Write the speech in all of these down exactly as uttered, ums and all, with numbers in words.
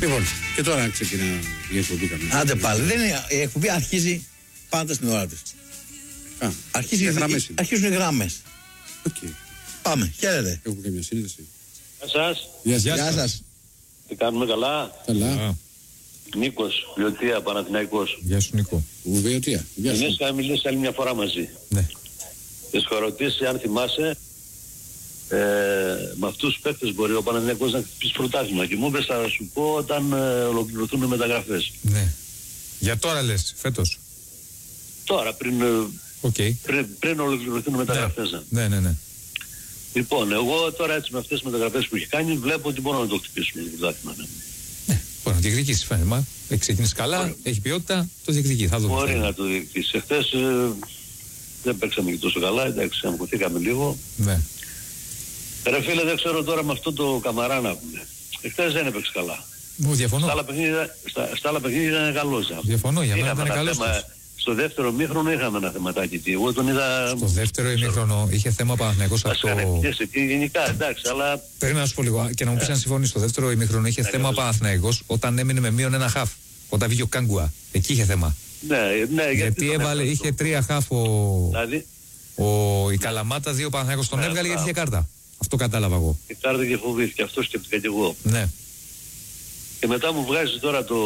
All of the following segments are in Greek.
Λοιπόν, και τώρα ξεκινά η εκπομπή καμία. Άντε πάλι, δεν είναι, η εκπομπή αρχίζει πάντα στην ώρα της. Α, αρχίζει, γραμμές οι, αρχίζουν οι γράμμες. Okay. Πάμε, χαίρετε. Έχουμε και μια σύνδεση. Γεια σας. Γεια, Γεια Γεια σας. Τι κάνουμε καλά. Καλά. Νίκος, Βιωτία, Παναθηναϊκός. Γεια σου Νίκο. Βιωτία. Γεια σου. Εμείς είχαμε μιλήσει άλλη μια φορά μαζί. Ναι. Και σου είχα ρωτήσει αν θυμάσαι ε, με αυτούς τους παίκτες μπορεί ο Παναθηναϊκός να χτυπήσει πρωτάθλημα. Και μου είπες θα σου πω όταν ε, ολοκληρωθούν οι μεταγραφές. Ναι. Για τώρα λες, φέτος. Τώρα, πριν, okay. πριν, πριν ολοκληρωθούν οι μεταγραφές. Ναι, ναι, ναι. ναι. Λοιπόν, εγώ τώρα έτσι με αυτές τις μεταγραφές που έχει κάνει βλέπω ότι μπορούμε να το χτυπήσουμε το πρωτάθλημα. Ναι. Ναι, μπορεί να διεκδικήσει φαίνεται. Έχει ξεκινήσει καλά, μπορεί. Έχει ποιότητα, το διεκδικεί. Θα δούμε. Μπορεί να το διεκδικήσει. Εχθές ε, δεν παίξαμε και τόσο καλά, εντάξει, αμφωθήκαμε λίγο. Ναι. Ρε φίλε, δεν ξέρω τώρα με αυτό το Καμαρά να πούμε. Εχθές δεν έπαιξε καλά. Μου διαφωνώ. Στα άλλα παιχνίδια, στα, στα άλλα παιχνίδια ήταν καλός. Διαφωνώ, για μένα ήταν καλός. Στο δεύτερο μήχρονο είχαμε ένα θεματάκι τι. Εγώ τον είδα. Στο δεύτερο ημίχρονο είχε θέμα Παναθηναϊκός από το. Γενικά, εντάξει, αλλά. Περίμενα να σου πω λίγο και να μου πει αν συμφωνεί. Στο δεύτερο ημίχρονο είχε θέμα Παναθηναϊκός όταν έμεινε με μείον ένα χαφ. Όταν βγήκε ο Κάγκουα. Εκεί είχε θέμα. Ναι, ναι, γιατί. Γιατί έβαλε, είχε τρία χαφ ο. Δηλαδή. Ο... Η Καλαμάτα, δύο Παναθηναϊκός τον έβγαλε γιατί είχε κάρτα. Αυτό κατάλαβα εγώ. Η κάρτα και φοβήθηκε. Αυτό σκέφτηκα κι εγώ. Ναι. Και μετά μου βγάζει τώρα το.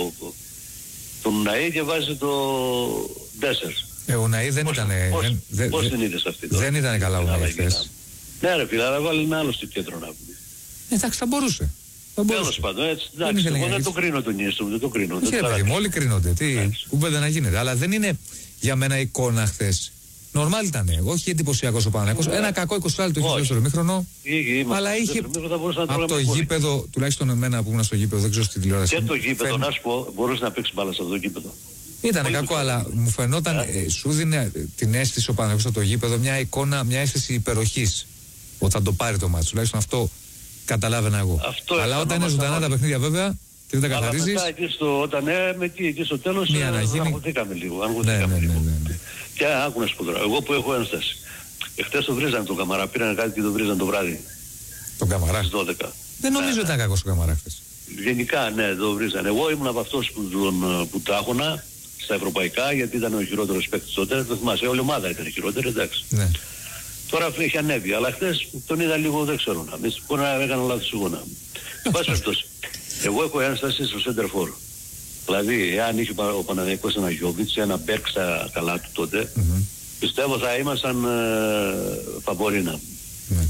Τον Ναή και βάζει το Ντέσσερ. Ε, ο Ναή δεν ήταν. Πώς την είδες αυτή τώρα. Δεν ήταν καλά ο Ναή χθες. Ναι ρε φίλε, αλλά βάλει ένα άλλο στο κέντρο να πούμε. Εντάξει, θα μπορούσε. Τέλος πάντων, έτσι. Εντάξει, εγώ δεν το κρίνω τον Νίστο, δεν το κρίνω. Όχι ρε παιδί μου, όλοι κρίνονται. Τι κουβέντα να γίνεται. Αλλά δεν είναι για μένα εικόνα χθες. Νορμάλ ήταν. Όχι εντυπωσιακός ο Παναθηναϊκός. Ένα κακό είκοσι λεπτό είχε στο δεύτερο ημίχρονο. Αλλά είχε. Από το γήπεδο, τουλάχιστον εμένα που ήμουν στο γήπεδο, δεν ξέρω στη τηλεόραση. Και το γήπεδο, να σου πω, μπορούσε να παίξει μπάλα σε αυτό το γήπεδο. Ήταν κακό, αλλά μου φαινόταν, ε, σου δίνει την αίσθηση ο Παναθηναϊκός από το γήπεδο, μια εικόνα, μια αίσθηση υπεροχής. Ότι θα το πάρει το μάτσο. Τουλάχιστον αυτό καταλάβαινα εγώ. Αυτό αλλά όταν είναι ζωντανά τα παιχνίδια βέβαια και δεν τα καθαρίζεις. Αλλά μετά εκεί στο, όταν έμε εκεί, εκεί στο τέλος αγχωθήκαμε λίγο. Ναι, ναι, ναι, ναι, ναι. Και άκου να σου πω τώρα, εγώ που έχω ένσταση. Εχθές το βρίζανε τον Καμαρά, πήραν κάτι και το βρίζανε το βράδυ. Τον Καμαρά. Στις δώδεκα. Δεν νομίζω ότι ήταν κακός ο Καμαρά χθες. Γενικά ναι, το βρίζανε. Εγώ ήμουν από αυτός που, τον, που τάχωνα στα ευρωπαϊκά γιατί ήταν ο χειρότερος παίκτης τότε. Το θυμάσαι, όλη η ομάδα ήταν χειρότερη, εντάξει. Ναι. Τώρα έχει ανέβει, αλλά χθες τον είδα λίγο, δεν ξέρω να μην. Μπορεί να έκανα λάθος εγώ να. Πάση περιπτώσει. Εγώ έχω ένσταση στο center for. Δηλαδή, εάν είχε ο Παναθηναϊκός ένα Γιόβιτς, ένα Μπέρκ στα καλά του τότε, mm-hmm. πιστεύω θα ήμασταν ε, φαβορίνα. Mm.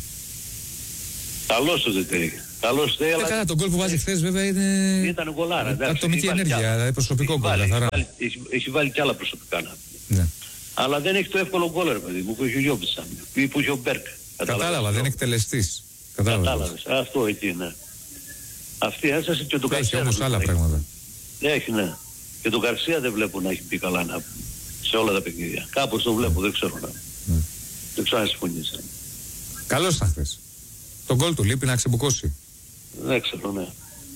Καλώς το δείτε. Καλώς το έλα. Καλά, τον γκολ που βάζει χθες βέβαια είναι. Ήταν γκολάρα. Ατομική ενέργεια, δηλαδή προσωπικό γκολ. Έχει, έχει, έχει βάλει κι άλλα προσωπικά να. Ναι. Αλλά δεν έχει το εύκολο γκολ, ρε παιδί μου, που έχει ο Γιόβιτς ή που έχει ο Μπέρκ. Κατάλαβα, δεν είναι εκτελεστής. Κατάλαβες. Αυτό εκεί, ναι. Αυτή η ένσταση και το Καρσία. Έχει όμως άλλα πράγματα. Έχει, ναι. Και τον Καρσία δεν βλέπω να έχει πει καλά να σε όλα τα παιχνίδια. Κάπως το βλέπω, δεν ξέρω να. Mm. Δεν ξέρω αν συμφωνήσει. Καλώς ήταν χθες. Τον γκολ του λείπει να ξεμπουκώσει. Δεν ξέρω, ναι.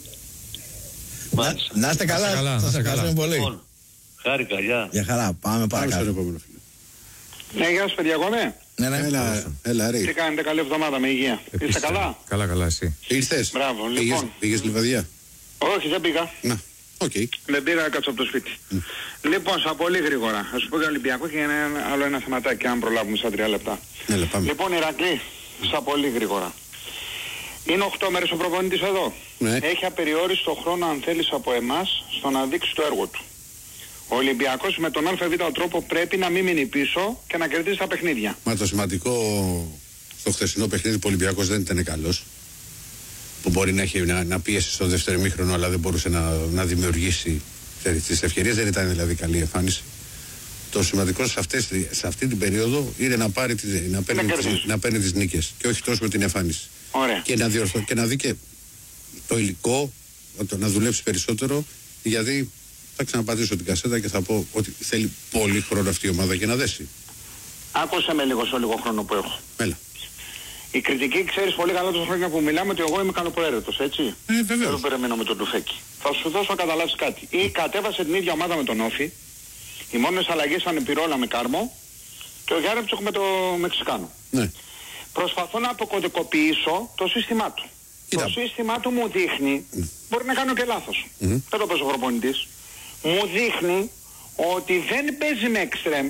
Να, να είστε καλά, καλά σας ευχαριστούμε πολύ. Λοιπόν, χάρηκα, γεια. Για χαρά, πάμε παρακάτω. Ναι, γεια σας παιδιά, εγώ ναι. Ναι, ναι, έλα, έλα, ρε. Τι κάνετε, καλή εβδομάδα με υγεία. Είστε καλά. Καλά, καλά, εσύ. Ήρθες. Μπράβο, λοιπόν. Πήγες Λιβαδιά. Όχι, δεν πήγα. Να, οκ. Okay. Δεν πήγα, κάτσω από το σπίτι. Mm. Λοιπόν, σαν πολύ γρήγορα. Θα σου πω για Ολυμπιακό και ένα, άλλο ένα θεματάκι, αν προλάβουμε στα τρία λεπτά. Έλα, πάμε. Λοιπόν, Ηρακλή, σαν πολύ γρήγορα. Είναι οκτώ μέρες ο προπονητής εδώ. Ναι. Έχει απεριόριστο χρόνο, αν θέλεις, από εμάς, στο να δείξει το έργο του. Ο Ολυμπιακός με τον ΑΒ τρόπο πρέπει να μην μείνει πίσω και να κερδίσει τα παιχνίδια. Μα το σημαντικό στο χθεσινό παιχνίδι που ο Ολυμπιακός δεν ήταν καλός. Που μπορεί να έχει να, να πίεσει στο δεύτερο ημίχρονο, αλλά δεν μπορούσε να, να δημιουργήσει τις ευκαιρίες. Δεν ήταν δηλαδή καλή εμφάνιση. Το σημαντικό σε, αυτές, σε αυτή την περίοδο είναι να, πάρει, να, παίρνει, να, τις, να παίρνει τις νίκες και όχι τόσο με την εμφάνιση. Ωραία. Και να, διορθώ, και να δει και το υλικό, να δουλέψει περισσότερο, γιατί θα ξαναπατήσω την κασέτα και θα πω ότι θέλει πολύ χρόνο αυτή η ομάδα για να δέσει. Άκουσε με λίγο στο λίγο χρόνο που έχω. Έλα. Η κριτική, ξέρεις πολύ καλά τόσα χρόνια που μιλάμε ότι εγώ είμαι καλοπροαίρετος, έτσι. Ε, βεβαίως. Δεν περιμένω με τον Τουφέκη. Θα σου δώσω να καταλάβεις κάτι. Ή κατέβασε την ίδια ομάδα με τον Όφη, οι μόνες αλλαγές ήταν Πυρόλα με Κάρμο και ο Γιάρεμτσοκ με το Μεξικάνο. Ναι. Προσπαθώ να αποκωδικοποιήσω το σύστημά του. το σύστημά του μου δείχνει, mm. μπορεί να κάνω και λάθος, mm. δεν το παίζω προπονητής, μου δείχνει ότι δεν παίζει με εξτρέμ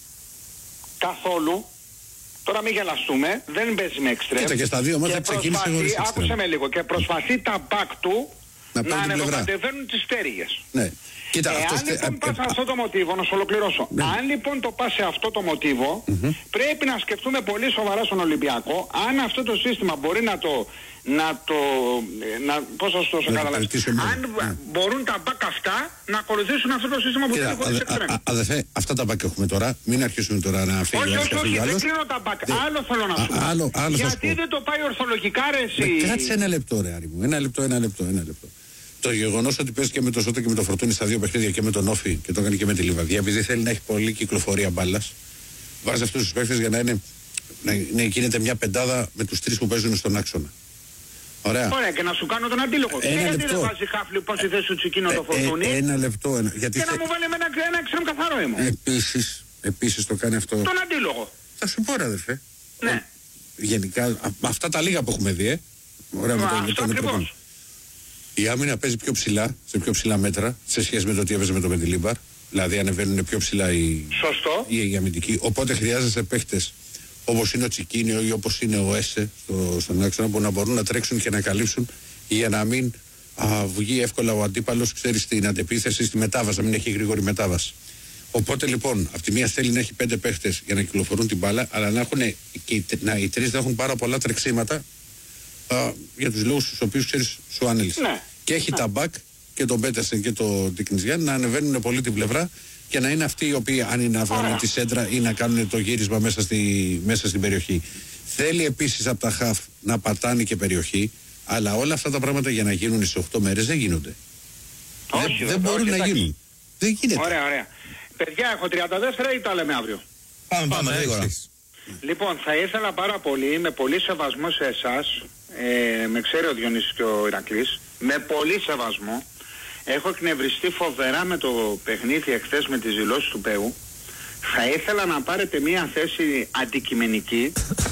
καθόλου. Τώρα μην γελαστούμε, δεν παίζει με εξτρέμ. Κοίτα, και στα δύο μάτια ξεκίνησε χωρίς εξτρέμ. Άκουσε με λίγο, και προσπαθεί τα μπακ του να, να ανεβοκατεβαίνουν τις πτέρυγες. Ναι. Κοίτα, Εάν αυτό λοιπόν στε... πας σε αυτό το μοτίβο, να σου ολοκληρώσω. Ναι. Αν λοιπόν το πας σε αυτό το μοτίβο, mm-hmm. πρέπει να σκεφτούμε πολύ σοβαρά στον Ολυμπιακό αν αυτό το σύστημα μπορεί να το... να το... Να, πώς θα σου το καταλάβεις. Αν yeah. μπορούν τα μπακ αυτά να ακολουθήσουν αυτό το σύστημα που θέλει χωρίς εξτρέμ. Αδερφέ, αυτά τα μπακ έχουμε τώρα. Μην αρχίσουμε τώρα να φύγει. Όχι, όχι, όχι, δεν κρίνω τα μπακ. Άλλο θέλω να σου πω. Γιατί δεν το πάει ορθολογικά, ρε εσύ. Κάτσε ένα λεπτό, ρε Άρη μου. Ένα λεπτό, ένα λεπτό, ένα λεπτό. Το γεγονός ότι παίζει και με το Σότο και με το Φορτούνι στα δύο παιχνίδια και με τον Όφη και το έκανε και με τη Λιβαδιά, επειδή θέλει να έχει πολλή κυκλοφορία μπάλας, βάζει αυτούς τους παίκτες για να, είναι, να, να γίνεται μια πεντάδα με τους τρεις που παίζουν στον άξονα. Ωραία. Ωραία, και να σου κάνω τον αντίλογο. Ένα γιατί λεπτό. δεν βάζει χάφλι πώς η θέση του Τσικίνο ε, το Φορτούνι. Ε, ένα λεπτό. Ένα, γιατί και θε... να μου βάλει με ένα, ένα ξένο καθαρό αίμα. Επίσης, επίσης το κάνει αυτό. Τον αντίλογο. Θα σου πω, ρε αδερφέ. Ναι. Γενικά, α, αυτά τα λίγα που έχουμε δει, ε. Ωραία, Μα, με τον, αυτό ακριβώς. Η άμυνα παίζει πιο ψηλά, σε πιο ψηλά μέτρα, σε σχέση με το τι έπαιζε με το Μεντιλίμπαρ. Δηλαδή ανεβαίνουν πιο ψηλά οι, οι, οι αμυντικοί. Οπότε χρειάζεσαι παίχτες όπως είναι ο Τσικίνιο ή όπως είναι ο Έσε στο, στον άξονα που να μπορούν να τρέξουν και να καλύψουν για να μην α, βγει εύκολα ο αντίπαλος, ξέρεις, στην αντεπίθεση, στη μετάβαση, να μην έχει γρήγορη μετάβαση. Οπότε λοιπόν, από τη μία θέλει να έχει πέντε παίχτες για να κυκλοφορούν την μπάλα, αλλά να έχουν και οι, να, οι τρεις να έχουν πάρα πολλά τρεξίματα. Uh, για τους λόγους τους οποίους ξέρεις σου ανέλησε. Ναι. Και έχει ναι. τα μπακ και τον Πέτερσεν και τον Τικνιζιάν να ανεβαίνουν πολύ την πλευρά και να είναι αυτοί οι οποίοι, αν είναι να βγάλουν τη σέντρα ή να κάνουν το γύρισμα μέσα, στη, μέσα στην περιοχή. Θέλει επίσης από τα χαφ να πατάνε και περιοχή, αλλά όλα αυτά τα πράγματα για να γίνουν σε οκτώ μέρες δεν γίνονται. Όχι, δεν, δεν μπορούν να γίνουν. Δεν γίνεται. Ωραία, ωραία. Παιδιά, έχω τριάντα δεύτερα ή τα λέμε αύριο. Πάμε, πάμε, γρήγορα. Λοιπόν, θα ήθελα πάρα πολύ, με πολύ σεβασμό σε εσάς, ε, με ξέρει ο Διονύσης και ο Ηρακλής, με πολύ σεβασμό, έχω εκνευριστεί φοβερά με το παιχνίδι εχθές με τις δηλώσεις του Πέου. Θα ήθελα να πάρετε μία θέση αντικειμενική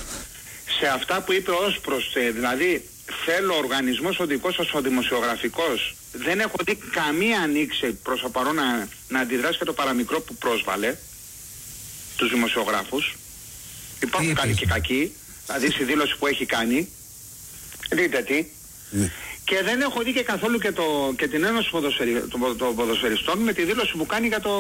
σε αυτά που είπε ως προς, ε, δηλαδή θέλω ο οργανισμός ο δικός σας ο δημοσιογραφικός, δεν έχω δει καμία ανοίξη προς το παρόν να, να αντιδράσει και το παραμικρό που πρόσβαλε τους δημοσιογράφους. Υπάρχουν καλοί και κακοί, δηλαδή στη δήλωση που έχει κάνει, δείτε τι. Mm. Και δεν έχω δει και καθόλου και, το, και την Ένωση ποδοσφαιρι, των το Ποδοσφαιριστών με τη δήλωση που κάνει για το,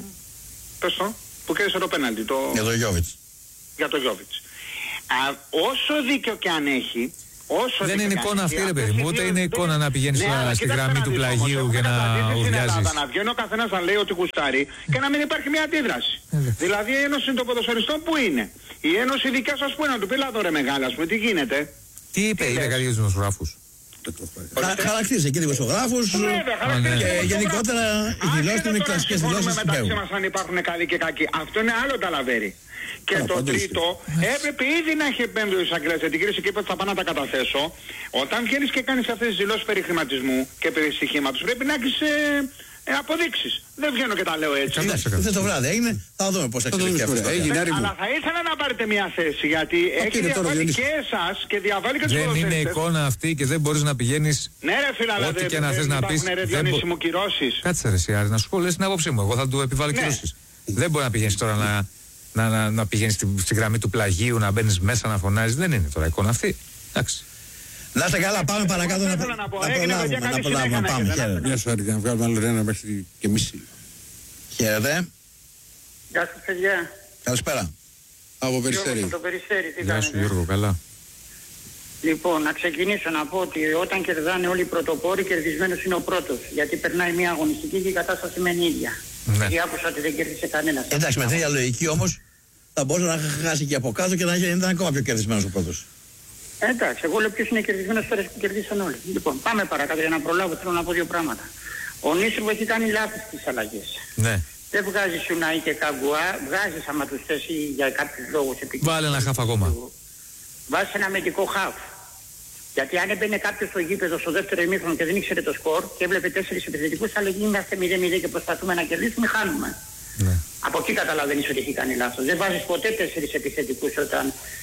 πες το, που κέρδισε το πέναλτι. Το, για το Γιόβιτς. Για το Γιόβιτς. Α, όσο δίκιο και αν έχει, όσο δεν είναι εικόνα αυτή, ρε παιδί μου, ούτε είναι εικόνα να πηγαίνει ναι, στη γραμμή του πλαγίου και να ουρλιάζεις. Να βγαίνει ο καθένας να λέει ότι γουστάρει και να μην υπάρχει μια αντίδραση. Δηλαδή η Ένωση των Ποδοσφαιριστών που είναι, η Ένωση δικιά σας που είναι, να του πει λάδω ρε μεγάλα, ας πούμε, τι γίνεται. Τι είπε, είπε καλοί δημοσιογράφους. Χαρακτήρισε και δημοσιογράφους και γενικότερα οι δηλώσεις είναι κλασικές δηλώσεις του Πέου. Αν υπάρχουν καλοί και κακοί, αυτό είναι άλλο ταλαβέρι. Και το τρίτο, έπρεπε ήδη να έχει επέμβει ο εισαγγελέας, την κρίση και είπε ότι θα πάω να τα καταθέσω. Όταν βγαίνεις και κάνεις αυτές τις δηλώσεις περί χρηματισμού και περί στοιχήματος, πρέπει να έχεις ε, ε, αποδείξεις. Δεν βγαίνω και τα λέω έτσι. Χθες το βράδυ έγινε, θα δούμε πώς θα εξελιχθεί αυτό. Αλλά θα ήθελα να πάρετε μια θέση, γιατί έχει διαβάλει και εσάς και διαβάλει και τους ποδοσφαιριστές. Δεν είναι εικόνα αυτή και δεν μπορείς να πηγαίνεις. Ναι, ρε φίλε, αλλά ό,τι και να θες να πεις. Κάτσε ρε Σιάρη, να σου πω, λες την άποψή μου. Εγώ θα του επιβάλλω κυρώσεις. Δεν μπορεί να πηγαίνεις τώρα να. Να, να, να πηγαίνεις στη, στη γραμμή του πλαγίου, να μπαίνεις μέσα, να φωνάζεις. Δεν είναι τώρα εικόνα αυτή. Εντάξει. Να είστε καλά, πάμε παρακάτω να προλάβουμε. Να προλάβουμε, να πάμε. Χαίρετε. Γεια σου, Άρη, να βγάλουμε άλλο ένα μέχρι και μισή. Χαίρετε. Γεια σας, παιδιά. Καλησπέρα. Από Περιστέρι. Γεια σου, Γιώργο, καλά. Λοιπόν, να ξεκινήσω να πω ότι όταν κερδάνε όλοι οι πρωτοπόροι, κερδισμένος είναι ο πρώτος. Γιατί περνάει μια αγωνιστική και η κατάσταση μένει ίδια. Ναι. Και άκουσα ότι δεν κέρδισε κανένας. Εντάξει, με τέτοια λογική όμως θα μπορούσε να χάσει και από κάτω και να ήταν ακόμα πιο κερδισμένος ο πρώτος. Εντάξει, εγώ λέω ποιος είναι κερδισμένος τώρα που κερδίσαν όλοι. Λοιπόν, πάμε παρακάτω για να προλάβω. Θέλω να πω δύο πράγματα. Ο Νίσρου έχει κάνει λάθος στις αλλαγές. Ναι. Δεν βγάζει Σουνάι και Καγκουά, βγάζεις άμα τους θέσει για κάποιους λόγους. Βάλε ένα χαφ ακόμα. Βάζει ένα αμυντικό χαφ. Γιατί αν έμπαινε κάποιος στο γήπεδο στο δεύτερο ημίχρονο και δεν ήξερε το σκορ και έβλεπε τέσσερις επιθετικούς, θα λέγει είμαστε μηδέν μηδέν και προσπαθούμε να κερδίσουμε, χάνουμε. Ναι. Από εκεί καταλαβαίνεις ότι έχει κάνει λάθος. Δεν βάζεις ποτέ τέσσερις επιθετικούς όταν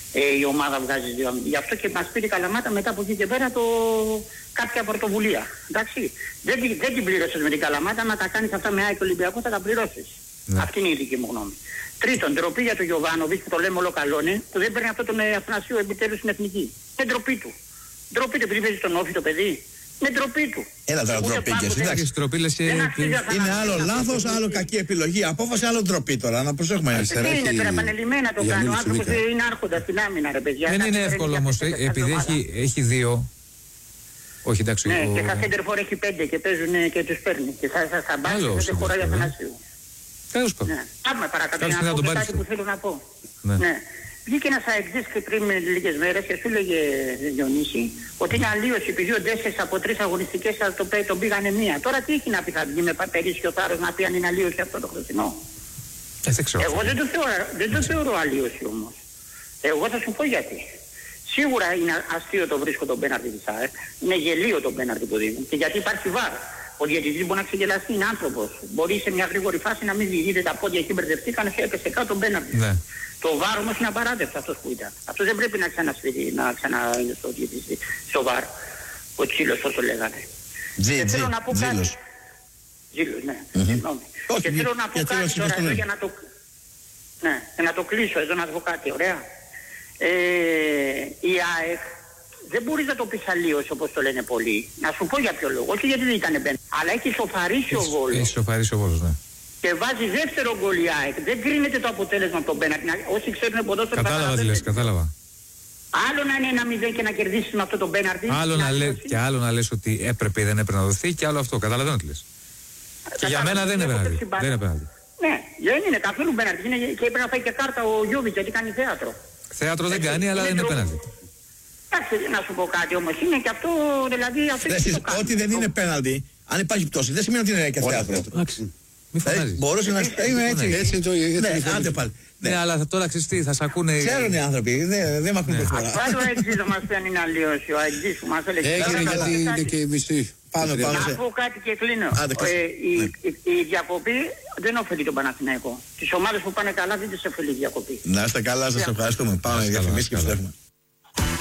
ε, η ομάδα βγάζει δύο. Γι' αυτό και μας πήρε η Καλαμάτα μετά από εκεί και πέρα το κάποια πρωτοβουλία. Εντάξει. Δεν, δεν την πλήρωσες με την Καλαμάτα, να τα κάνεις αυτά με ΑΕΚ Ολυμπιακό θα τα πληρώσεις. Ναι. Αυτή είναι η δική μου γνώμη. Τρίτον, ντροπή για τον Γιωβάνοβιτς που το λέμε όλο καλόνε, που δεν παίρνει αυτό τον Αθανασίου επιτέλους στην εθνική. Είναι ντροπή του. Ντροπή του επειδή παίζει στον Όφη το παιδί. Είναι ντροπή του. Έλα τώρα ντροπή και εσύ. Εντάξει, είναι άλλο λάθος, άλλο κακή επιλογή. Απόφαση, άλλο ντροπή τώρα. Να προσέχουμε. Δεν είναι τώρα επανελειμμένα το κάνει. Ο άνθρωπος είναι άρχοντας στην άμυνα, ρε παιδιά. Δεν είναι εύκολο όμως, επειδή έχει δύο. Όχι, εντάξει. Ναι, και στα σέντερφορ έχει πέντε και παίζουν και τους παίρνει. Και θα μπάσει δεν χωράει Αθανασίου. Τέλος πάντων. Πάμε παρακάτω για να πω κάτι που θέλω να πω. Ναι. Βγήκε ένας αεξής και πριν λίγες μέρες και σου έλεγε Διονύση ότι είναι αλλίωση επειδή ο Ντέσσερς από τρεις αγωνιστικές τον, τον πήγανε μία. Τώρα τι έχει να πει, θα βγει με περίσσιο θάρρος να πει αν είναι αλλίωση αυτό το χρησινό. Ε, δεν ξέρω. Εγώ δεν το θεωρώ, δεν το θεωρώ αλλίωση όμως. Εγώ θα σου πω γιατί. Σίγουρα είναι αστείο το βρίσκω τον πέναρτι της ΑΕΚ. Είναι γελίο τον πέναρτι που δίνουν. Και γιατί υπάρχει βάρ. Ο διαιτητής μπορεί να ξεγελαστεί, είναι άνθρωπος. Μπορεί σε μια γρήγορη φάση να μην διηγείται τα πόδια εκεί, μπερδευτήκαν και έπεσε κάτω τον πέναρτι. Ναι. Το βάρ όμως είναι απαράδεκτο αυτός που ήταν. Αυτό δεν πρέπει να ξανασφυρεί, να ξανά είναι στο διαιτητή, στο βάρ. Ο Τσίλος όσο λέγανε. Τζι, και τζι, θέλω να πω κάτι. Τζίλος, ναι. Συγγνώμη. Και θέλω να πω κάτι τώρα εδώ για να το... Ναι, για να το κλείσω εδώ να πω κάτι, ωραία. Ε, η ΑΕΚ δεν μπορείς να το πεις αλλίωση όπως το λένε πολλοί. Να σου πω για ποιο λόγο. Όχι γιατί δεν ήταν μπεν. Αλλά έχει σοφαρίσει ο Βόλος. Έχει σοφαρίσει ο Βόλος, ναι. Και βάζει δεύτερο γκολ η ΑΕΚ. Δεν κρίνεται το αποτέλεσμα από τον πέναρτι. Όσοι ξέρουν ποδόσφαιρο. Κατάλαβα τι λες, κατάλαβα. Άλλο να είναι ένα μηδέν και να κερδίσεις με αυτό τον πέναρτι. Άλλο να λες, και άλλο να λες ότι έπρεπε ή δεν έπρεπε να δοθεί και άλλο αυτό. Καταλαβαίνω τι λες. Και για μένα δεν είναι πέναρτι. Δεν είναι πέναρτι. Ναι, δεν είναι καθόλου πέναρτι. Και έπρεπε να φάει και κάρτα ο Γιώβιτς γιατί κάνει θέατρο. Θέατρο δεν κάνει, αλλά δεν είναι πέναλτι. Εντάξει, να σου πω κάτι όμως, είναι και αυτό, δηλαδή αυτό είναι το κάνει. Ότι δεν είναι πέναλτι, αν υπάρχει πτώση, δεν σημαίνει ότι είναι και θέατρο. Μην φωνάζεις. Μπορούσε να είναι έτσι. Έτσι είναι το ίδιο. Ναι, άντε πάλι. Ναι, αλλά τώρα ξέρεις τι, θα σ' ακούνε... Ξέρουν οι άνθρωποι, δεν μ' ακούν προσφορά. Άλλο έτσι θα μας παίρνει να αλλοιώσει, ο αεξής που μας έλεγε. Έγινε γιατί είναι και η μισή. Πάνω, πάνω. Να πω κάτι και κλείνω. Η διακοπή δεν ωφελεί τον Παναθηναϊκό. Τις ομάδες που πάνε καλά δεν τις ωφελεί η διακοπή. Να είστε καλά, σας ευχαριστούμε. Πάμε για διαφημίσεις και πιστεύουμε.